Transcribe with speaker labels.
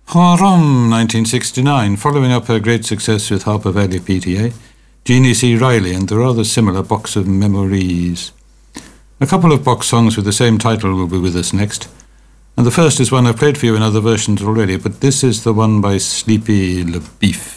Speaker 1: From 1969, following up her great success with Harper Valley PTA, Jeannie C. Riley and the rather similar Box of Memories. A couple of Box songs with the same title will be with us next, and the first is one I've played for you in other versions already, but this is the one by Sleepy LeBeef.